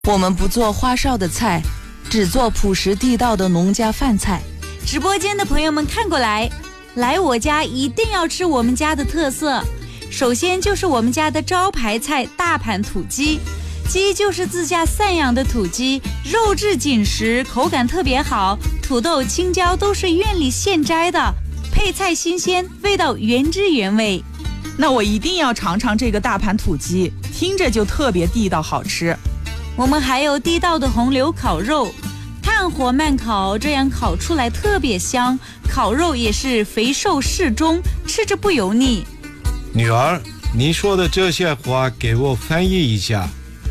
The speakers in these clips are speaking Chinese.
我们不做花哨的菜，只做朴实地道的农家饭菜。 直播间的朋友们看过来，来我家一定要吃我们家的特色。首先就是我们家的招牌菜大盘土鸡，鸡就是自家散养的土鸡，肉质紧实，口感特别好，土豆、青椒都是院里现摘的，配菜新鲜，味道原汁原味。 那我一定要尝尝这个大盘土鸡，听着就特别地道好吃。 我们还有地道的红柳烤肉，炭火慢烤，这样烤出来特别香，烤肉也是肥瘦适中，吃着不油腻。 女儿，你说的这些话给我翻译一下。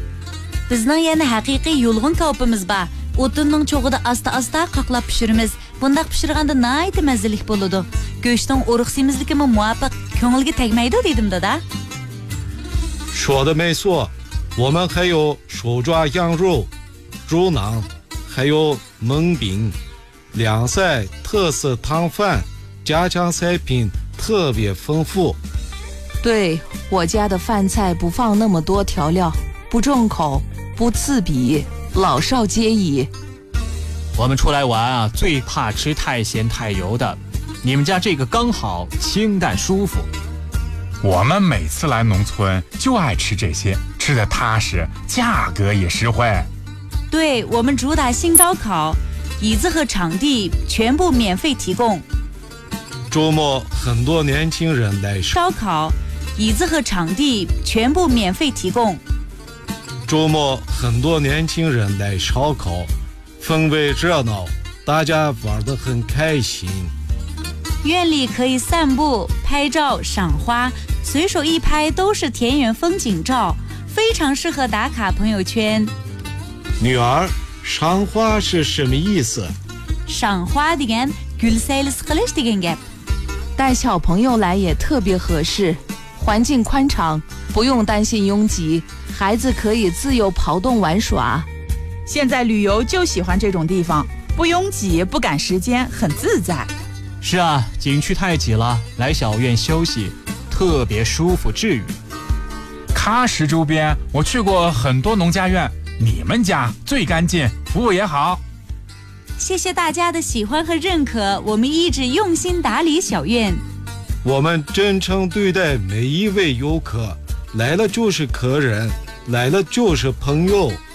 Bizning yana haqiqiy yulg'un kaupimiz bor. O'tinning cho'g'ida asta-asta qaqlab pishiramiz. Bundaq pishirganda nihoyatda mazali bo'ladi. Go'shtning o'riq semizligimi muvofiq, ko'ngilga tegmaydi dedim dada. 说的没错，我们还有手抓羊肉、猪腩，还有焖饼、凉菜、特色汤饭，家常菜品特别丰富。 对，我家的饭菜不放那么多调料，不重口，不刺鼻，老少皆宜。 我们出来玩啊，最怕吃太咸太油的，你们家这个刚好，清淡舒服。 我们每次来农村就爱吃这些，吃得踏实，价格也实惠。 对，我们主打新高考，椅子和场地全部免费提供。 周末很多年轻人来烧烤，椅子和场地全部免费提供。 周末很多年轻人来烧烤，氛围热闹，大家玩得很开心。 院里可以散步、拍照、赏花，随手一拍都是田园风景照，非常适合打卡朋友圈。 女儿，赏花是什么意思？ 赏花degan gul saylis qilish degan gap。 带小朋友来也特别合适，环境宽敞，不用担心拥挤，孩子可以自由跑动玩耍。 现在旅游就喜欢这种地方，不拥挤，不赶时间，很自在。 是啊，景区太挤了，来小院休息，特别舒服治愈。 喀什周边我去过很多农家院，你们家最干净，服务也好。 谢谢大家的喜欢和认可，我们一直用心打理小院。 我们真诚对待每一位游客，来了就是客人，来了就是朋友。